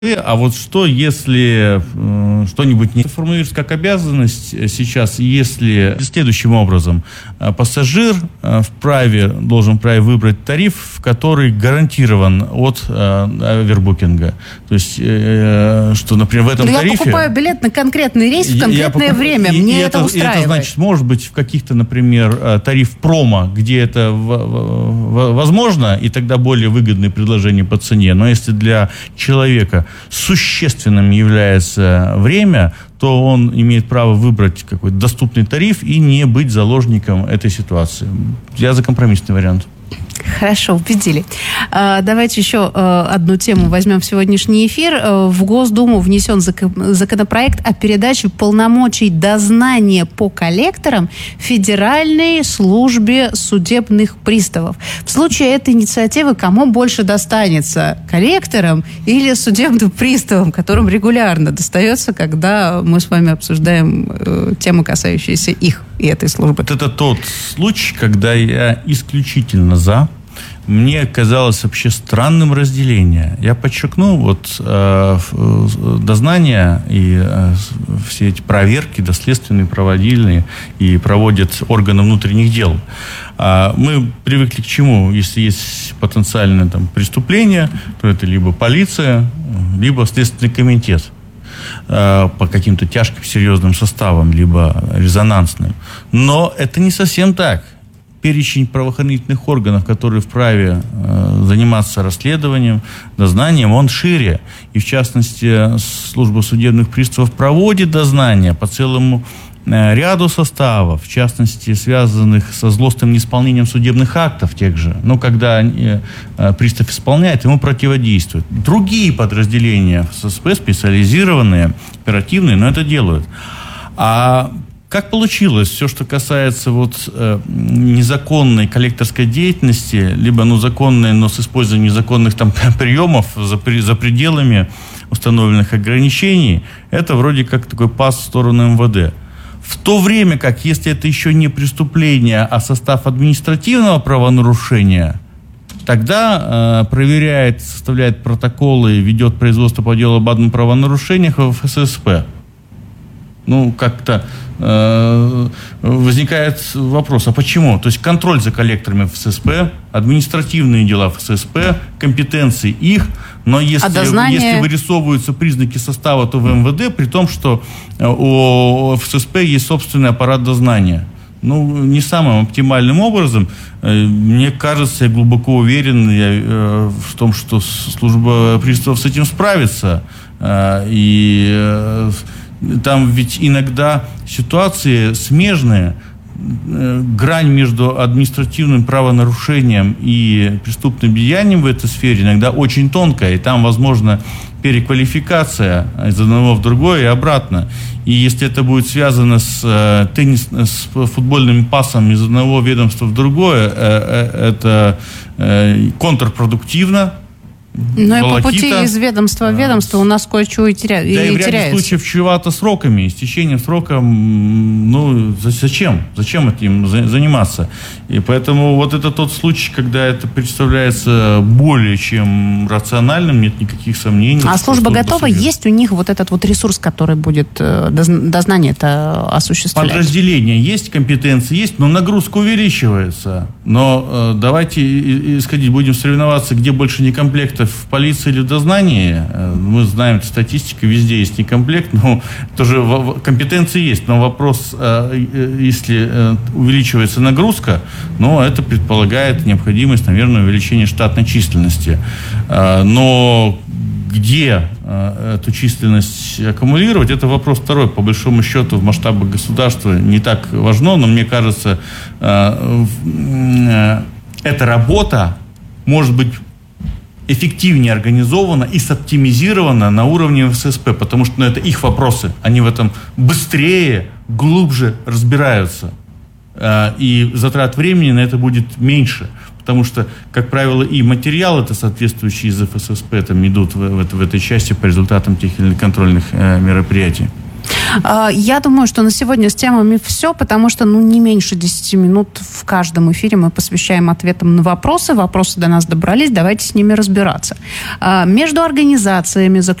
А вот что, если что-нибудь не формулируется как обязанность сейчас, если следующим образом пассажир должен вправе выбрать тариф, который гарантирован от овербукинга. То есть, что, например, в этом тарифе... Я покупаю билет на конкретный рейс в конкретное время, мне это устраивает. Это значит, может быть, в каких-то, например, тариф промо, где это возможно, и тогда более выгодные предложения по цене. Но если для человека существенным является время, то он имеет право выбрать какой-то доступный тариф и не быть заложником этой ситуации. Я за компромиссный вариант. Хорошо, убедили. Давайте еще одну тему возьмем в сегодняшний эфир. В Госдуму внесен законопроект о передаче полномочий дознания по коллекторам Федеральной службе судебных приставов. В случае этой инициативы кому больше достанется? Коллекторам или судебным приставам, которым регулярно достается, когда мы с вами обсуждаем темы, касающиеся их и этой службы? Это тот случай, когда я исключительно за. Мне казалось вообще странным разделение. Я подчеркну, дознания и все эти проверки доследственные, проводильные и проводят органы внутренних дел. Мы привыкли к чему? Если есть потенциальное преступление, то это либо полиция, либо Следственный комитет по каким-то тяжким, серьезным составам, либо резонансным. Но это не совсем так. Перечень правоохранительных органов, которые вправе заниматься расследованием, дознанием, он шире. И, в частности, служба судебных приставов проводит дознания по целому ряду составов, в частности, связанных со злостным неисполнением судебных актов тех же. Когда пристав исполняет, ему противодействует. Другие подразделения ФССП, специализированные, оперативные, но это делают. Как получилось, все, что касается незаконной коллекторской деятельности, либо законной, но с использованием незаконных приемов за пределами установленных ограничений, это вроде как такой пас в сторону МВД. В то время как, если это еще не преступление, а состав административного правонарушения, тогда проверяет, составляет протоколы, ведет производство по делу об одном правонарушениях в ФССП. Как-то возникает вопрос, а почему? То есть контроль за коллекторами ФССП, административные дела ФССП, компетенции их, но если вырисовываются признаки состава, то в МВД, при том, что у ФССП есть собственный аппарат дознания. Не самым оптимальным образом. Мне кажется, я глубоко уверен в том, что служба приставов с этим справится. Там ведь иногда ситуации смежные, грань между административным правонарушением и преступным деянием в этой сфере иногда очень тонкая, и там возможна переквалификация из одного в другое и обратно. И если это будет связано с футбольным пасом из одного ведомства в другое, это контрпродуктивно. Но и по пути из ведомства в ведомство у нас кое-что и теряется. Да, и в ряде случаев чревато сроками, истечением срока. Зачем? Зачем этим заниматься? И поэтому это тот случай, когда это представляется более чем рациональным, нет никаких сомнений. А служба готова? Есть у них этот ресурс, который будет дознание это осуществлять? Подразделения есть, компетенции есть, но нагрузка увеличивается. Но давайте исходить, будем соревноваться, где больше некомплектов, в полиции или в дознании. Мы знаем, статистика, везде есть некомплект, но тоже компетенции есть. Но вопрос, если увеличивается нагрузка, это предполагает необходимость, наверное, увеличения штатной численности. Но где эту численность аккумулировать, это вопрос второй. По большому счету, в масштабах государства не так важно, но мне кажется, эта работа может быть эффективнее организована и соптимизирована на уровне ФССП, потому что это их вопросы. Они в этом быстрее, глубже разбираются. И затрат времени на это будет меньше. Потому что, как правило, и материалы соответствующие из ФССП идут в этой части по результатам тех или иных контрольных мероприятий. Я думаю, что на сегодня с темами все, потому что не меньше 10 минут в каждом эфире мы посвящаем ответам на вопросы. Вопросы до нас добрались, давайте с ними разбираться. Между организациями